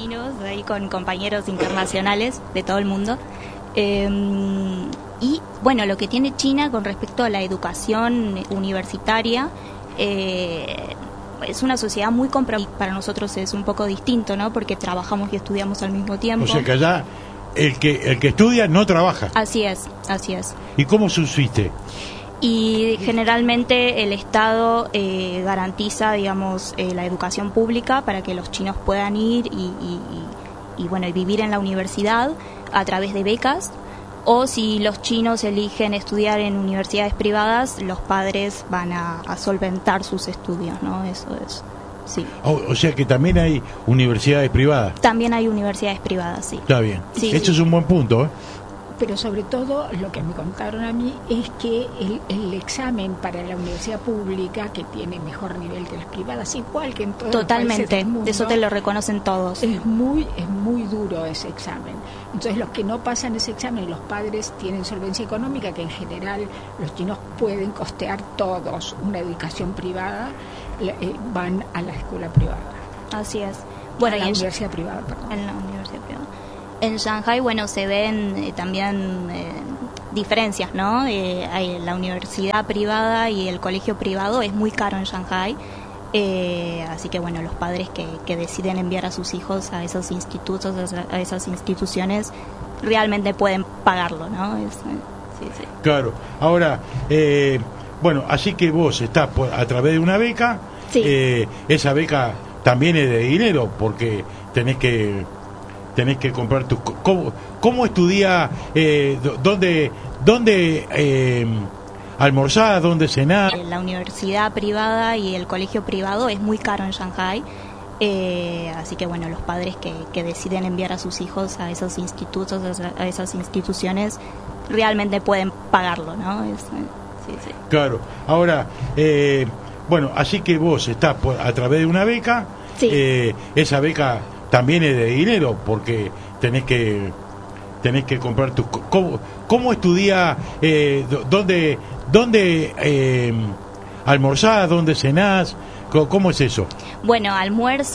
caminos, ahí con compañeros internacionales de todo el mundo. Y bueno, lo que tiene China con respecto a la educación universitaria, es una sociedad muy comprometida. Para nosotros es un poco distinto, ¿no? Porque trabajamos y estudiamos al mismo tiempo. O sea que allá el que estudia no trabaja. Así es, así es. ¿Y cómo subsiste? Y generalmente el Estado garantiza, digamos, la educación pública para que los chinos puedan ir y bueno, y vivir en la universidad a través de becas. O si los chinos eligen estudiar en universidades privadas, los padres van a solventar sus estudios, ¿no? Eso es, sí. O sea que también hay universidades privadas. También hay universidades privadas, sí. Está bien. Sí, Eso es un buen punto, ¿eh? Pero sobre todo lo que me contaron a mí es que el examen para la universidad pública, que tiene mejor nivel que las privadas, igual que en todos los países del mundo, eso te lo reconocen todos. Es muy duro ese examen. Entonces los que no pasan ese examen, los padres tienen solvencia económica, que en general los chinos pueden costear todos una educación privada, van a la escuela privada. Así es. Bueno, a la universidad privada, perdón. En la universidad privada. En Shanghái, bueno, se ven también diferencias, ¿no? Hay la universidad privada y el colegio privado es muy caro en Shanghái, así que, bueno, los padres que deciden enviar a sus hijos a esos institutos, a esas instituciones, realmente pueden pagarlo, ¿no? Sí, sí. Claro. Ahora, bueno, así que vos estás a través de una beca, sí. Esa beca también es de dinero, porque tenés que comprar tu... ¿Cómo estudiás? ¿Dónde almorzás? ¿Dónde cenás? La universidad privada y el colegio privado es muy caro en Shanghái, así que, bueno, los padres que deciden enviar a sus hijos a esos institutos, a esas instituciones, realmente pueden pagarlo, ¿no? Sí, sí. Claro. Ahora, bueno, así que vos estás a través de una beca, sí. Esa beca también es de dinero, porque tenés que comprar tu... ¿Cómo estudiás? ¿Dónde almorzás? ¿Dónde cenás? ¿Cómo es eso? Bueno, almuerzo